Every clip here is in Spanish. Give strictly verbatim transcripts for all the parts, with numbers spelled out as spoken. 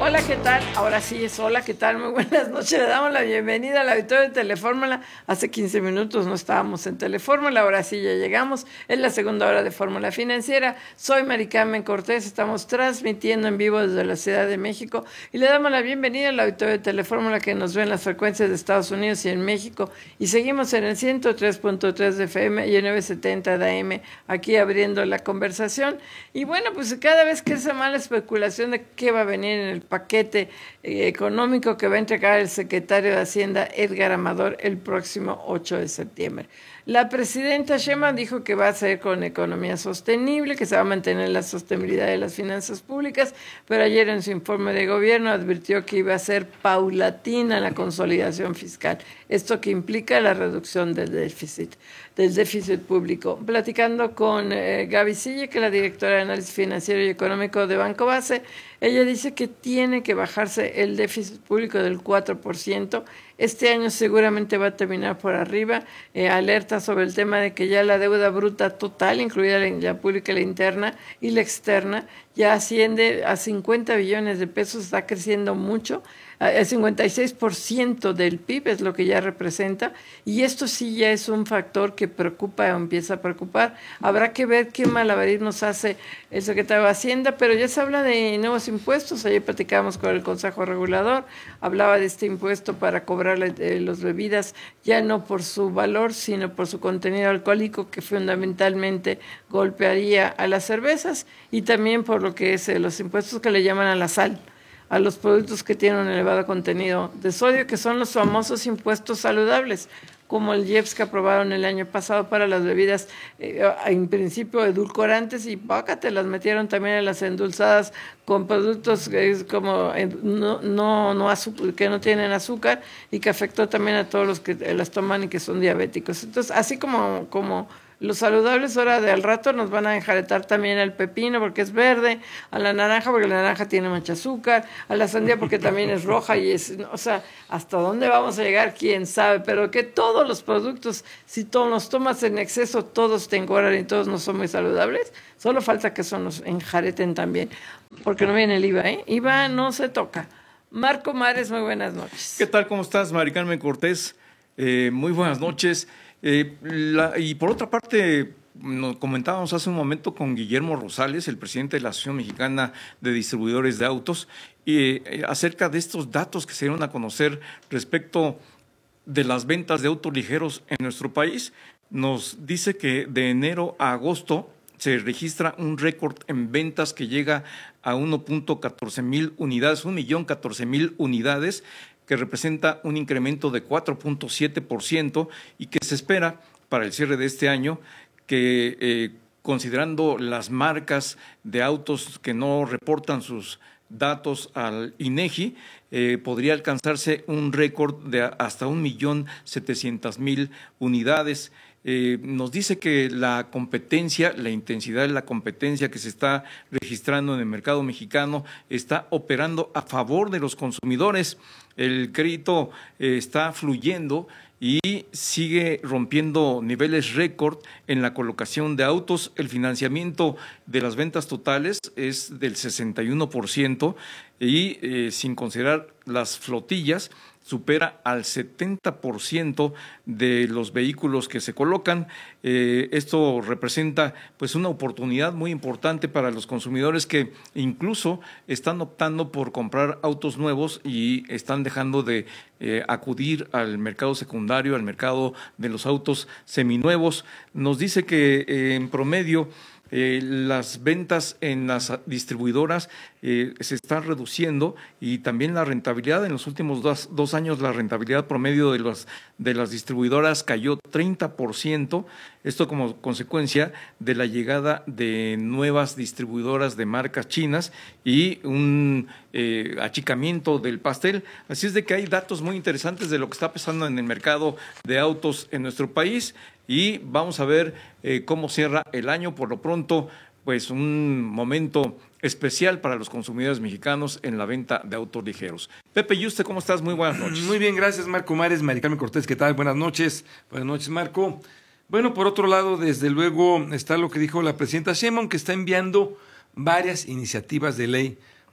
Hola, ¿qué tal? Ahora sí es hola, ¿qué tal? Muy buenas noches. Le damos la bienvenida al auditorio de Telefórmula. Hace quince minutos no estábamos en Telefórmula, ahora sí ya llegamos. Es la segunda hora de Fórmula Financiera. Soy Mari Carmen Cortés, estamos transmitiendo en vivo desde la Ciudad de México y le damos la bienvenida al auditorio de Telefórmula que nos ve en las frecuencias de Estados Unidos y en México. Y seguimos en el ciento tres punto tres de F M y en novecientos setenta de A M, aquí abriendo la conversación. Y bueno, pues cada vez que esa mala especulación de qué va a venir en el paquete eh, económico que va a entregar el secretario de Hacienda Edgar Amador el próximo ocho de septiembre. La presidenta Sheinbaum dijo que va a ser con economía sostenible, que se va a mantener la sostenibilidad de las finanzas públicas, pero ayer en su informe de gobierno advirtió que iba a ser paulatina la consolidación fiscal, esto que implica la reducción del déficit, del déficit público. Platicando con eh, Gaby Sille, que es la directora de análisis financiero y económico de Banco Base, ella dice que tiene que bajarse el déficit público del cuatro por ciento. Este año seguramente va a terminar por arriba. Eh, alerta sobre el tema de que ya la deuda bruta total, incluida la, la pública, la interna y la externa, ya asciende a cincuenta billones de pesos, está creciendo mucho. El cincuenta y seis por ciento del P I B es lo que ya representa, y esto sí ya es un factor que preocupa o empieza a preocupar. Habrá que ver qué malabarismos hace el secretario de Hacienda, pero ya se habla de nuevos impuestos. Ayer platicábamos con el Consejo Regulador, hablaba de este impuesto para cobrar eh, las bebidas ya no por su valor, sino por su contenido alcohólico, que fundamentalmente golpearía a las cervezas, y también por lo que es eh, los impuestos que le llaman a la sal, a los productos que tienen un elevado contenido de sodio, que son los famosos impuestos saludables, como el I E P S que aprobaron el año pasado para las bebidas, eh, en principio edulcorantes, y pácate, las metieron también en las endulzadas con productos eh, como eh, no, no, no azúcar, que no tienen azúcar, y que afectó también a todos los que las toman y que son diabéticos. Entonces, así como, como los saludables, ahora de al rato nos van a enjaretar también al pepino porque es verde, a la naranja porque la naranja tiene mucho azúcar, a la sandía porque también es roja y es, o sea, hasta dónde vamos a llegar, quién sabe, pero que todos los productos, si todos los tomas en exceso, todos te engordan y todos no son muy saludables. Solo falta que eso nos enjareten también, porque no viene el I V A, ¿eh? I V A no se toca. Marco Mares, muy buenas noches. ¿Qué tal? ¿Cómo estás, Mari Carmen Cortés? Eh, muy buenas noches. Eh, la, y por otra parte, nos comentábamos hace un momento con Guillermo Rosales, el presidente de la Asociación Mexicana de Distribuidores de Autos, eh, acerca de estos datos que se dieron a conocer respecto de las ventas de autos ligeros en nuestro país. Nos dice que de enero a agosto se registra un récord en ventas que llega a uno punto catorce mil unidades, un millón catorce mil unidades, que representa un incremento de cuatro punto siete por ciento y que se espera para el cierre de este año que, eh, considerando las marcas de autos que no reportan sus datos al INEGI, eh, podría alcanzarse un récord de hasta un millón setecientas mil unidades. Eh, nos dice que la competencia, la intensidad de la competencia que se está registrando en el mercado mexicano está operando a favor de los consumidores. El crédito eh, está fluyendo y sigue rompiendo niveles récord en la colocación de autos. El financiamiento de las ventas totales es del sesenta y uno por ciento y eh, sin considerar las flotillas, supera al setenta por ciento de los vehículos que se colocan. Eh, esto representa pues una oportunidad muy importante para los consumidores que incluso están optando por comprar autos nuevos y están dejando de eh, acudir al mercado secundario, al mercado de los autos seminuevos. Nos dice que eh, en promedio Eh, las ventas en las distribuidoras eh, se están reduciendo y también la rentabilidad en los últimos dos, dos años, la rentabilidad promedio de, los, de las distribuidoras cayó treinta por ciento, esto como consecuencia de la llegada de nuevas distribuidoras de marcas chinas y un eh, achicamiento del pastel. Así es de que hay datos muy interesantes de lo que está pasando en el mercado de autos en nuestro país. Y vamos a ver eh, cómo cierra el año. Por lo pronto, pues un momento especial para los consumidores mexicanos en la venta de autos ligeros. Pepe Yuste, ¿cómo estás? Muy buenas noches. Muy bien, gracias, Marco Mares. Mari Carmen Cortés, ¿qué tal? Buenas noches. Buenas noches, Marco. Bueno, por otro lado, desde luego está lo que dijo la presidenta Sheinbaum, que está enviando varias iniciativas de ley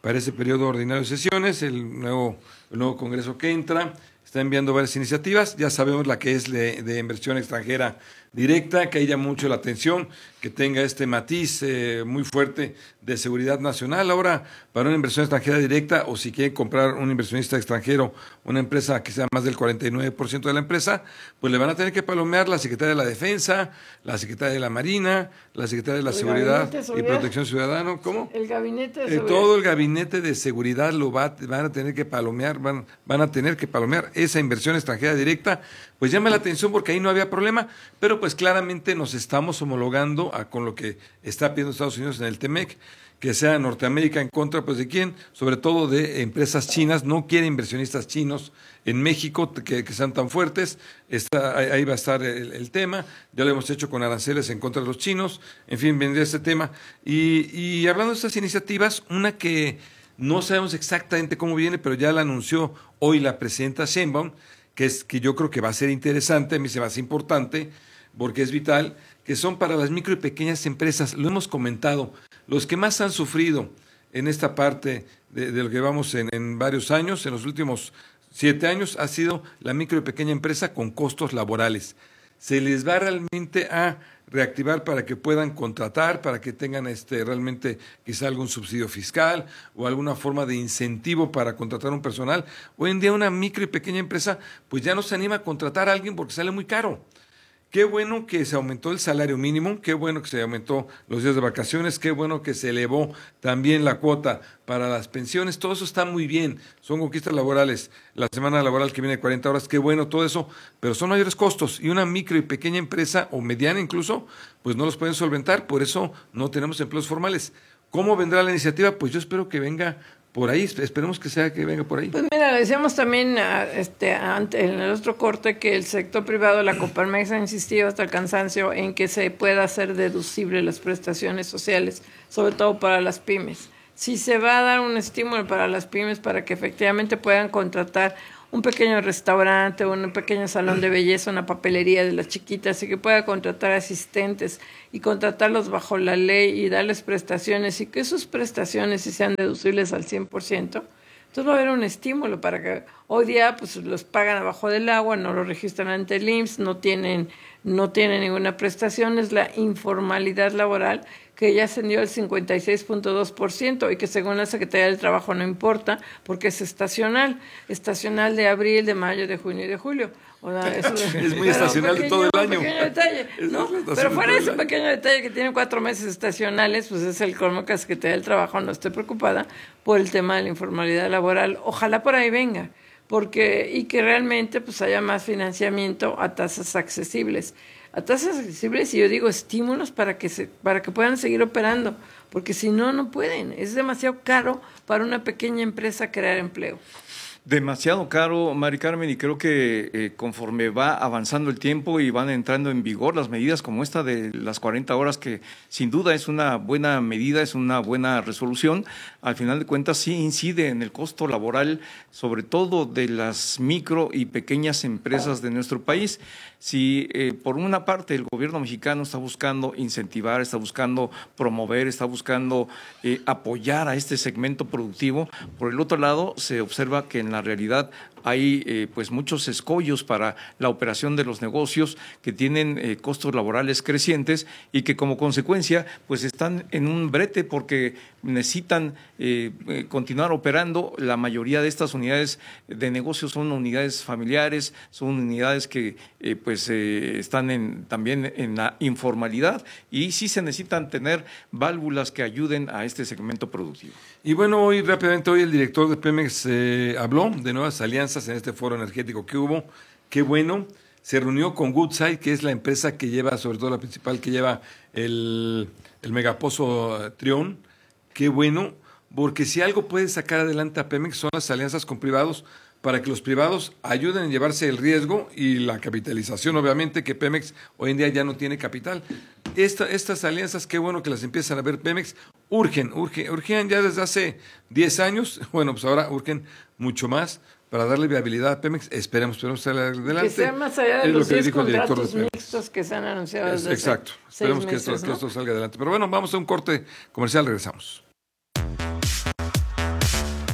para ese periodo ordinario de sesiones, el nuevo, el nuevo Congreso que entra. Está enviando varias iniciativas, ya sabemos la que es de, de inversión extranjera directa, que llama mucho la atención, que tenga este matiz eh, muy fuerte de seguridad nacional. Ahora, para una inversión extranjera directa, o si quieren comprar un inversionista extranjero, una empresa que sea más del cuarenta y nueve por ciento de la empresa, pues le van a tener que palomear la Secretaría de la Defensa, la Secretaría de la Marina, la Secretaría de la Seguridad y Protección Ciudadana. ¿Cómo? El Gabinete de Eh, Seguridad. todo el Gabinete de Seguridad lo va, van a tener que palomear, van, van a tener que palomear esa inversión extranjera directa. Pues llama la atención porque ahí no había problema, pero pues claramente nos estamos homologando a, con lo que está pidiendo Estados Unidos en el T M E C, que sea Norteamérica en contra, pues ¿de quién? Sobre todo de empresas chinas. No quiere inversionistas chinos en México que, que sean tan fuertes. Está, ahí va a estar el, el tema. Ya lo hemos hecho con aranceles en contra de los chinos. En fin, vendría este tema. Y, y hablando de estas iniciativas, una que no sabemos exactamente cómo viene, pero ya la anunció hoy la presidenta Sheinbaum, que es que yo creo que va a ser interesante, a mí se me hace importante, porque es vital, que son para las micro y pequeñas empresas. Lo hemos comentado, los que más han sufrido en esta parte de, de lo que vamos en, en varios años, en los últimos siete años, ha sido la micro y pequeña empresa con costos laborales. Se les va realmente a reactivar para que puedan contratar, para que tengan este realmente quizá algún subsidio fiscal o alguna forma de incentivo para contratar un personal. Hoy en día una micro y pequeña empresa pues ya no se anima a contratar a alguien porque sale muy caro. Qué bueno que se aumentó el salario mínimo, qué bueno que se aumentó los días de vacaciones, qué bueno que se elevó también la cuota para las pensiones, todo eso está muy bien, son conquistas laborales, la semana laboral que viene de cuarenta horas, qué bueno todo eso, pero son mayores costos y una micro y pequeña empresa, o mediana incluso, pues no los pueden solventar, por eso no tenemos empleos formales. ¿Cómo vendrá la iniciativa? Pues yo espero que venga por ahí, esperemos que sea que venga por ahí. Pues mira, decíamos también este, ante, en el otro corte que el sector privado, la Coparmex, ha insistido hasta el cansancio en que se pueda hacer deducible las prestaciones sociales, sobre todo para las pymes. Si se va a dar un estímulo para las pymes para que efectivamente puedan contratar un pequeño restaurante, un pequeño salón de belleza, una papelería de las chiquitas, y que pueda contratar asistentes y contratarlos bajo la ley y darles prestaciones, y que sus prestaciones sí sean deducibles al cien por ciento, entonces va a haber un estímulo para que hoy día pues los pagan abajo del agua, no lo registran ante el I M S S, no tienen, no tienen ninguna prestación. Es la informalidad laboral que ya ascendió al cincuenta y seis punto dos por ciento y que según la Secretaría del Trabajo no importa porque es estacional, estacional de abril, de mayo, de junio y de julio. O sea, eso es, es muy estacional pequeño, de todo el año. Un pequeño detalle, ¿no? Pero fuera de ese pequeño detalle que tiene cuatro meses estacionales, pues es el colmo que la Secretaría del Trabajo no esté preocupada por el tema de la informalidad laboral. Ojalá por ahí venga, porque y que realmente pues haya más financiamiento a tasas accesibles. A tasas accesibles, y yo digo estímulos para que se para que puedan seguir operando, porque si no, no pueden. Es demasiado caro para una pequeña empresa crear empleo. Demasiado caro, Mari Carmen, y creo que eh, conforme va avanzando el tiempo y van entrando en vigor las medidas como esta de las cuarenta horas, que sin duda es una buena medida, es una buena resolución, al final de cuentas sí incide en el costo laboral, sobre todo de las micro y pequeñas empresas de nuestro país. Si eh, por una parte el gobierno mexicano está buscando incentivar, está buscando promover, está buscando eh, apoyar a este segmento productivo, por el otro lado se observa que en la realidad hay eh, pues muchos escollos para la operación de los negocios que tienen eh, costos laborales crecientes y que como consecuencia pues están en un brete porque necesitan eh, eh, continuar operando. La mayoría de estas unidades de negocios son unidades familiares, son unidades que eh, pues eh, están en, también en la informalidad y sí se necesitan tener válvulas que ayuden a este segmento productivo. Y bueno, hoy rápidamente, hoy el director de Pemex eh, habló de nuevas alianzas en este foro energético que hubo. Qué bueno, se reunió con Woodside, que es la empresa que lleva, sobre todo la principal, que lleva el, el megapozo uh, Trión. Qué bueno, porque si algo puede sacar adelante a Pemex son las alianzas con privados, para que los privados ayuden a llevarse el riesgo y la capitalización, obviamente, que Pemex hoy en día ya no tiene capital. Esta, estas alianzas, qué bueno que las empiezan a ver Pemex, urgen, urgen, urgían ya desde hace diez años, bueno, pues ahora urgen mucho más para darle viabilidad a Pemex. Esperemos, esperemos salir adelante. Que sea más allá de es los lo que diez dijo el director contratos de mixtos que se han anunciado es, desde Exacto, hace esperemos seis que, meses, esto, ¿no? que esto salga adelante. Pero bueno, vamos a un corte comercial, regresamos.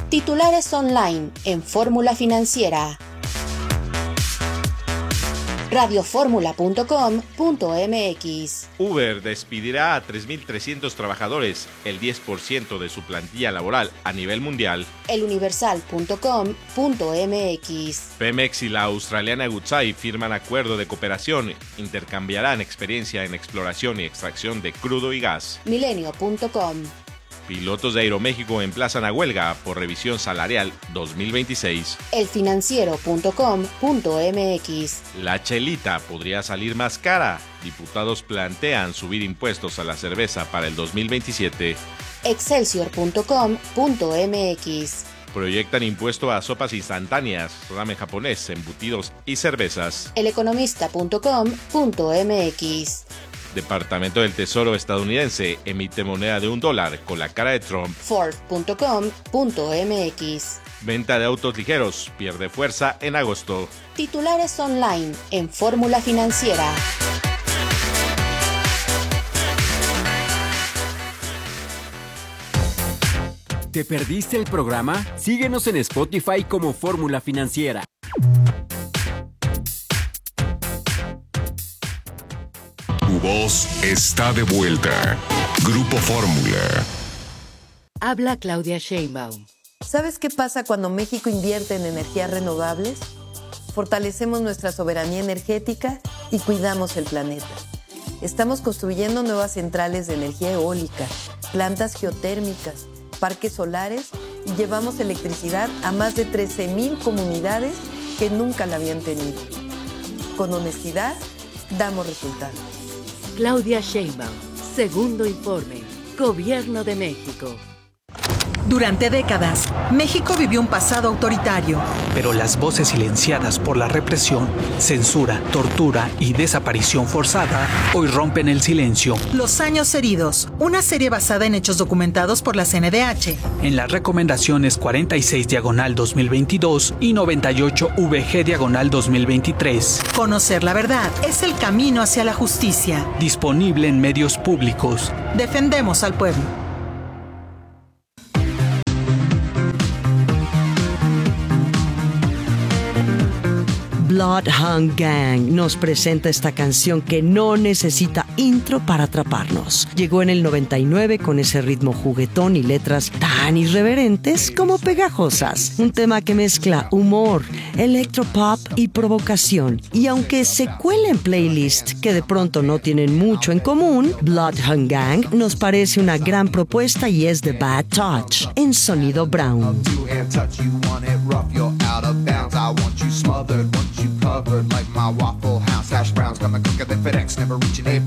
Titulares online en Fórmula Financiera. radio fórmula punto com punto m x. Uber despedirá a tres mil trescientos trabajadores, el diez por ciento de su plantilla laboral a nivel mundial. el universal punto com punto m x. Pemex y la australiana Woodside firman acuerdo de cooperación, intercambiarán experiencia en exploración y extracción de crudo y gas. milenio punto com. Pilotos de Aeroméxico emplazan a huelga por revisión salarial dos mil veintiséis. el financiero punto com punto m x. La chelita podría salir más cara. Diputados plantean subir impuestos a la cerveza para el dos mil veintisiete. excelsior punto com punto m x. Proyectan impuesto a sopas instantáneas, ramen japonés, embutidos y cervezas. el economista punto com punto m x. Departamento del Tesoro estadounidense emite moneda de un dólar con la cara de Trump. ford punto com punto m x. Venta de autos ligeros pierde fuerza en agosto. Titulares online en Fórmula Financiera. ¿Te perdiste el programa? Síguenos en Spotify como Fórmula Financiera. Tu voz está de vuelta. Grupo Fórmula. Habla Claudia Sheinbaum. ¿Sabes qué pasa cuando México invierte en energías renovables? Fortalecemos nuestra soberanía energética y cuidamos el planeta. Estamos construyendo nuevas centrales de energía eólica, plantas geotérmicas, parques solares y llevamos electricidad a más de trece mil comunidades que nunca la habían tenido. Con honestidad, damos resultados. Claudia Sheinbaum, segundo informe, Gobierno de México. Durante décadas, México vivió un pasado autoritario. Pero las voces silenciadas por la represión, censura, tortura y desaparición forzada hoy rompen el silencio. Los años heridos, una serie basada en hechos documentados por la C N D H. En las recomendaciones cuarenta y seis diagonal dos mil veintidós y noventa y ocho V G diagonal dos mil veintitrés. Conocer la verdad es el camino hacia la justicia. Disponible en medios públicos. Defendemos al pueblo. Bloodhound Gang nos presenta esta canción que no necesita intro para atraparnos. Llegó en el noventa y nueve con ese ritmo juguetón y letras tan irreverentes como pegajosas. Un tema que mezcla humor, electropop y provocación. Y aunque se cuela en playlists que de pronto no tienen mucho en común, Bloodhound Gang nos parece una gran propuesta y es The Bad Touch en sonido brown. You covered like my Waffle House hash browns, got my quicker than FedEx, never reaching a